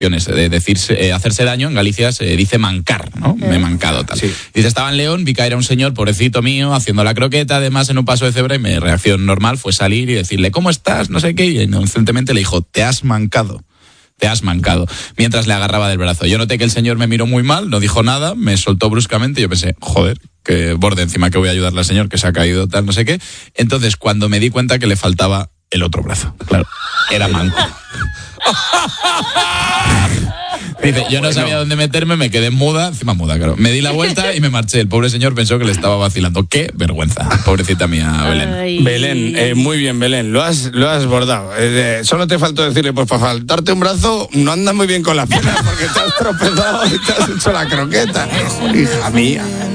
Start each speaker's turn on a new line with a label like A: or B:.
A: de decirse, hacerse daño, en Galicia se dice mancar, ¿no? Me he mancado, tal.
B: Sí.
A: Dice, estaba en León, vi caer a un señor, pobrecito mío, haciendo la croqueta, además en un paso de cebra, y mi reacción normal fue salir y decirle, ¿cómo estás? No sé qué, y inocentemente le dijo, te has mancado, mientras le agarraba del brazo. Yo noté que el señor me miró muy mal, no dijo nada, me soltó bruscamente, y yo pensé, joder, que borde, encima que voy a ayudarle al señor, que se ha caído, tal, no sé qué. Entonces, cuando me di cuenta que le faltaba el otro brazo, claro, era manco. Dice, yo no sabía dónde meterme, me quedé muda, encima muda, claro. Me di la vuelta y me marché. El pobre señor pensó que le estaba vacilando. ¡Qué vergüenza! Pobrecita mía, Belén.
C: Ay.
B: Belén, muy bien, Belén, lo has bordado. Solo te faltó decirle, pues para faltarte un brazo, no andas muy bien con las piernas porque te has tropezado y te has hecho la croqueta. Hija mía.